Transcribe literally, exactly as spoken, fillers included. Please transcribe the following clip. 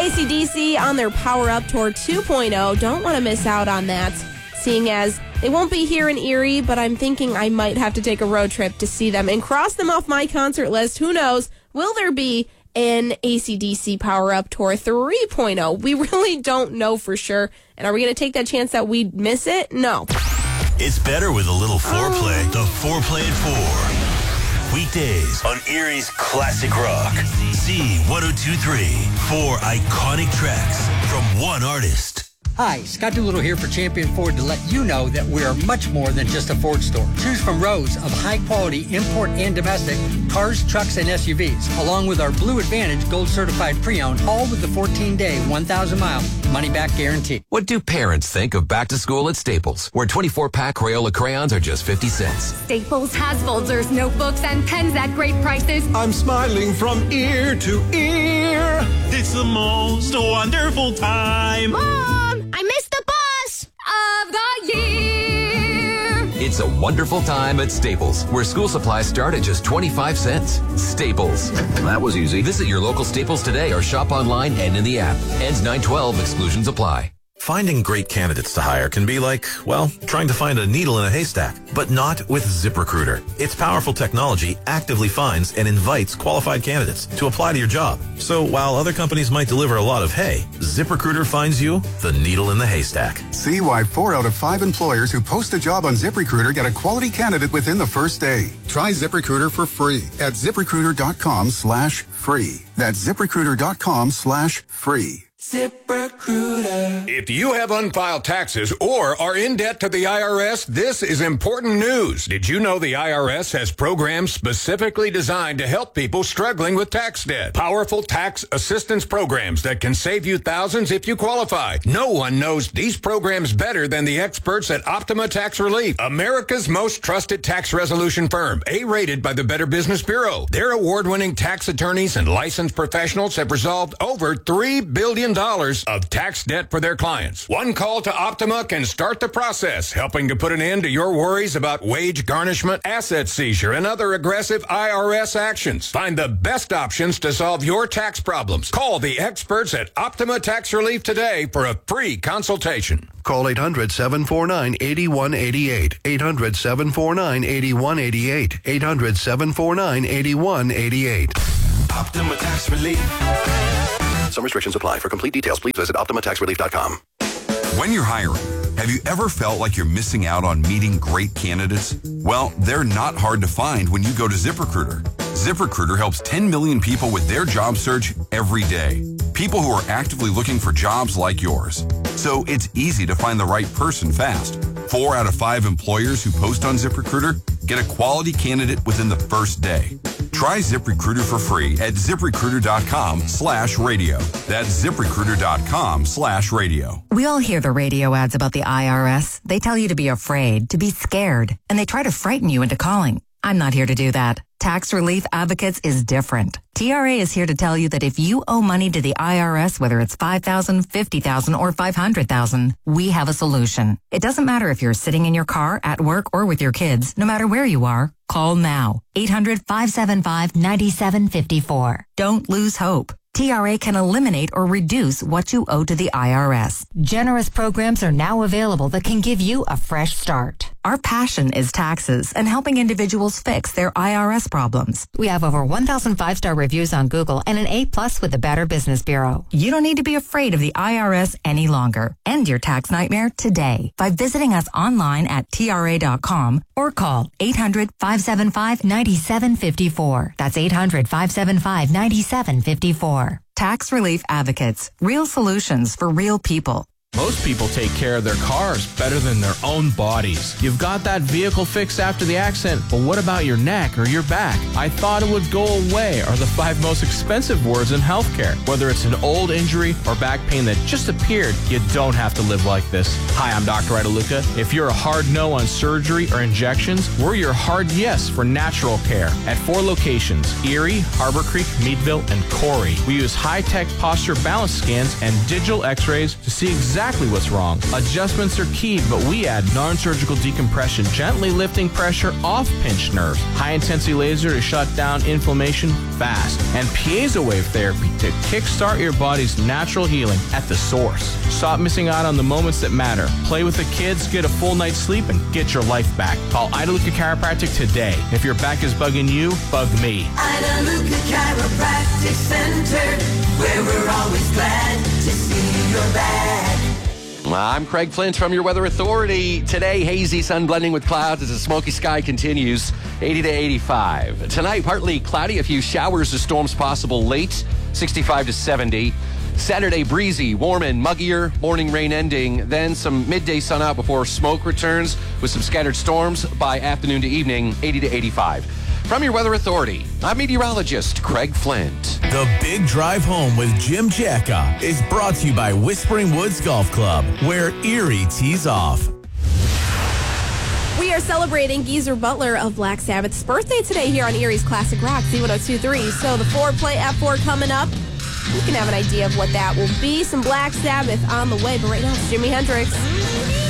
A C D C on their Power Up Tour two point oh. Don't want to miss out on that, seeing as they won't be here in Erie, but I'm thinking I might have to take a road trip to see them and cross them off my concert list. Who knows? Will there be an A C D C Power Up Tour three point oh? We really don't know for sure. And are we going to take that chance that we'd miss it? No. It's better with a little foreplay. The Foreplay at four. Weekdays on Erie's Classic Rock. Z one oh two point three. Four iconic tracks from one artist. Hi, Scott Doolittle here for Champion Ford to let you know that we are much more than just a Ford store. Choose from rows of high-quality import and domestic cars, trucks, and S U Vs, along with our Blue Advantage Gold Certified Pre-Owned, all with the fourteen-day, one thousand mile money-back guarantee. What do parents think of back to school at Staples, where twenty-four pack Crayola crayons are just fifty cents? Staples has folders, notebooks, and pens at great prices. I'm smiling from ear to ear. It's the most wonderful time. Mom, I missed the bus of the year. It's a wonderful time at Staples, where school supplies start at just twenty-five cents. Staples. That was easy. Visit your local Staples today or shop online and in the app. Ends nine twelve. Exclusions apply. Finding great candidates to hire can be like, well, trying to find a needle in a haystack, but not with ZipRecruiter. Its powerful technology actively finds and invites qualified candidates to apply to your job. So while other companies might deliver a lot of hay, ZipRecruiter finds you the needle in the haystack. See why four out of five employers who post a job on ZipRecruiter get a quality candidate within the first day. Try ZipRecruiter for free at ZipRecruiter.com slash free. That's ZipRecruiter.com slash free. ZipRecruiter. If you have unfiled taxes or are in debt to the I R S, this is important news. Did you know the I R S has programs specifically designed to help people struggling with tax debt? Powerful tax assistance programs that can save you thousands if you qualify. No one knows these programs better than the experts at Optima Tax Relief, America's most trusted tax resolution firm, A-rated by the Better Business Bureau. Their award-winning tax attorneys and licensed professionals have resolved over three billion dollars of tax debt for their clients. One call to Optima can start the process, helping to put an end to your worries about wage garnishment, asset seizure, and other aggressive I R S actions. Find the best options to solve your tax problems. Call the experts at Optima Tax Relief today for a free consultation. Call eight hundred, seven four nine, eight one eight eight. eight hundred, seven four nine, eight one eight eight. eight hundred, seven four nine, eight one eight eight. Optima Tax Relief. Some restrictions apply. For complete details, please visit Optima Tax Relief dot com. When you're hiring, have you ever felt like you're missing out on meeting great candidates? Well, they're not hard to find when you go to ZipRecruiter. ZipRecruiter helps ten million people with their job search every day. People who are actively looking for jobs like yours. So it's easy to find the right person fast. Four out of five employers who post on ZipRecruiter get a quality candidate within the first day. Try ZipRecruiter for free at ZipRecruiter.com slash radio. That's ZipRecruiter.com slash radio. We all hear the radio ads about the I R S. They tell you to be afraid, to be scared, and they try to frighten you into calling. I'm not here to do that. Tax Relief Advocates is different. T R A is here to tell you that if you owe money to the I R S, whether it's five thousand dollars, fifty thousand dollars, or five hundred thousand dollars, we have a solution. It doesn't matter if you're sitting in your car, at work, or with your kids. No matter where you are, call now. eight hundred, five seven five, nine seven five four. Don't lose hope. T R A can eliminate or reduce what you owe to the I R S. Generous programs are now available that can give you a fresh start. Our passion is taxes and helping individuals fix their I R S problems. We have over one thousand five-star reviews on Google and an A plus with the Better Business Bureau. You don't need to be afraid of the I R S any longer. End your tax nightmare today by visiting us online at T R A dot com or call eight hundred, five seven five, nine seven five four. That's eight hundred, five seven five, nine seven five four. Tax Relief Advocates. Real solutions for real people. Most people take care of their cars better than their own bodies. You've got that vehicle fixed after the accident, but what about your neck or your back? I thought it would go away are the five most expensive words in healthcare. Whether it's an old injury or back pain that just appeared, you don't have to live like this. Hi, I'm Doctor Idaluca. If you're a hard no on surgery or injections, we're your hard yes for natural care. At four locations, Erie, Harbor Creek, Meadville, and Corey. We use high-tech posture balance scans and digital x-rays to see exactly exactly what's wrong. Adjustments are key, but we add non-surgical decompression, gently lifting pressure off pinched nerves. High-intensity laser to shut down inflammation fast. And piezo wave therapy to kickstart your body's natural healing at the source. Stop missing out on the moments that matter. Play with the kids, get a full night's sleep, and get your life back. Call Ida Luca Chiropractic today. If your back is bugging you, bug me. Ida Luca Chiropractic Center, where we're always glad to see your back. I'm Craig Flint from your Weather Authority. Today, hazy sun blending with clouds as the smoky sky continues, eighty to eighty-five. Tonight, partly cloudy, a few showers or storms possible late, sixty-five to seventy. Saturday, breezy, warm and muggier, morning rain ending, then some midday sun out before smoke returns with some scattered storms by afternoon to evening, eighty to eighty-five. From your Weather Authority, I'm meteorologist Craig Flint. The Big Drive Home with Jim Jacka is brought to you by Whispering Woods Golf Club, where Erie tees off. We are celebrating Geezer Butler of Black Sabbath's birthday today here on Erie's Classic Rock, Z one oh two point three. So the four-play F four coming up. You can have an idea of what that will be. Some Black Sabbath on the way, but right now it's Jimi Hendrix.